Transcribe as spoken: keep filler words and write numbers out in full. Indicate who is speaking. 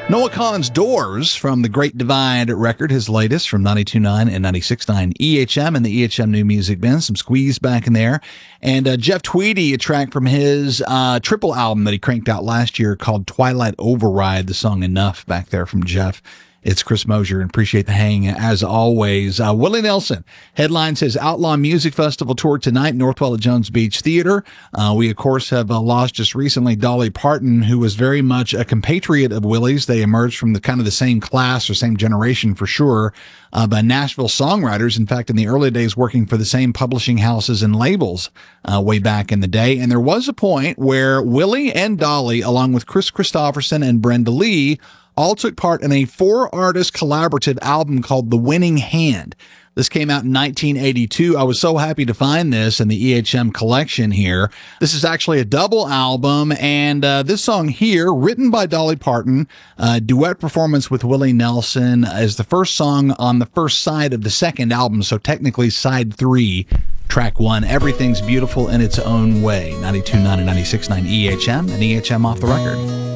Speaker 1: Noah Kahan's Doors from the Great Divide record, his latest from ninety-two point nine and ninety-six point nine E H M and the E H M New Music Bin. Some Squeeze back in there. And uh, Jeff Tweedy, a track from his uh, triple album that he cranked out last year called Twilight Override, the song Enough back there from Jeff. It's Chris Mosier, and appreciate the hang as always. Uh, Willie Nelson headlines his Outlaw Music Festival tour tonight, Northwell at Jones Beach Theater. Uh, we, of course, have uh, lost just recently Dolly Parton, who was very much a compatriot of Willie's. They emerged from the kind of the same class or same generation for sure, uh, by Nashville songwriters. In fact, in the early days, working for the same publishing houses and labels uh, way back in the day. And there was a point where Willie and Dolly, along with Chris Christopherson and Brenda Lee, all took part in a four-artist collaborative album called The Winning Hand. This came out in nineteen eighty-two. I was so happy to find this in the E H M collection here. This is actually a double album, and uh, this song here, written by Dolly Parton, uh, duet performance with Willie Nelson, is the first song on the first side of the second album, so technically side three, track one. Everything's Beautiful in Its Own Way. ninety-two point nine and ninety-six point nine E H M, and E H M Off the Record.